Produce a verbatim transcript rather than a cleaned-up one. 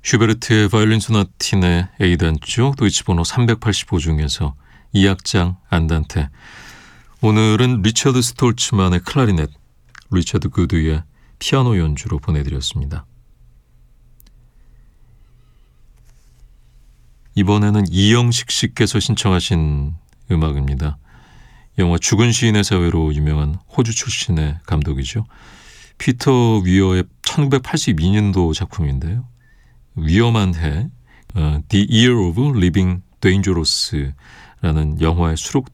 슈베르트의 바이올린 소나티네 A단조 도이치 번호 삼백팔십오 중에서 이 악장 안단테. 오늘은 리처드 스톨츠만의 클라리넷, 리처드 구드의 피아노 연주로 보내드렸습니다. 이번에는 이영식 씨께서 신청하신 음악입니다. 영화 죽은 시인의 사회로 유명한 호주 출신의 감독이죠. 피터 위어의 천구백팔십이 년도 작품인데요. 위험한 해, uh, The Year of Living Dangerous라는 영화에 수록된